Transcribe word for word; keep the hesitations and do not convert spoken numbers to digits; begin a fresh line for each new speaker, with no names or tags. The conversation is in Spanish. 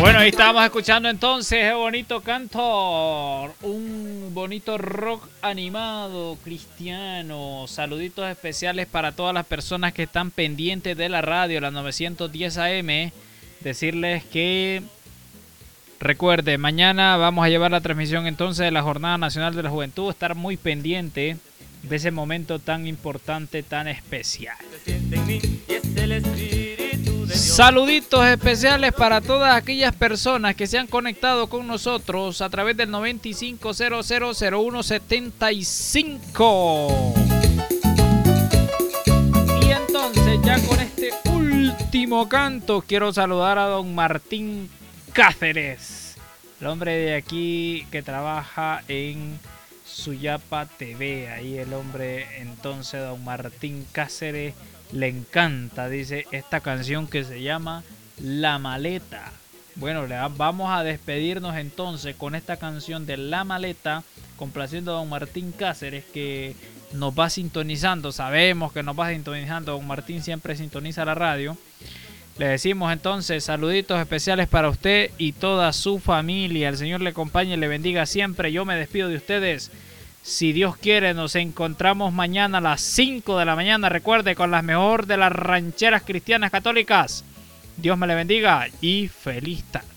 Bueno, ahí estábamos escuchando entonces ese bonito canto, un bonito rock animado cristiano. Saluditos especiales para todas las personas que están pendientes de la radio, la novecientos diez A M. Decirles que recuerde, mañana vamos a llevar la transmisión entonces de la Jornada Nacional de la Juventud. Estar muy pendiente de ese momento tan importante, tan especial. Saluditos especiales para todas aquellas personas que se han conectado con nosotros a través del noventa y cinco cero cero cero uno setenta y cinco. Y entonces ya con este último canto quiero saludar a don Martín Cáceres, el hombre de aquí que trabaja en Suyapa T V. Ahí el hombre entonces, don Martín Cáceres, le encanta, dice, esta canción que se llama La Maleta. Bueno, le vamos a despedirnos entonces con esta canción de La Maleta, complaciendo a don Martín Cáceres, que nos va sintonizando. Sabemos que nos va sintonizando. Don Martín siempre sintoniza la radio. Le decimos entonces saluditos especiales para usted y toda su familia. El Señor le acompañe y le bendiga siempre. Yo me despido de ustedes. Si Dios quiere, nos encontramos mañana a las cinco de la mañana. Recuerde, con las mejor de las rancheras cristianas católicas. Dios me le bendiga y feliz tarde.